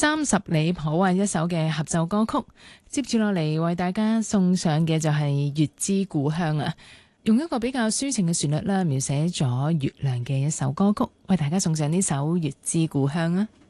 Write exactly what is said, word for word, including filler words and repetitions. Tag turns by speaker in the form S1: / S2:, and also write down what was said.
S1: 三十里浦啊，一首嘅合奏歌曲。接住落嚟為大家送上嘅就係《月之故鄉》啊，用一個比較抒情嘅旋律啦，描寫咗月亮嘅一首歌曲，為大家送上呢首《月之故鄉》啊。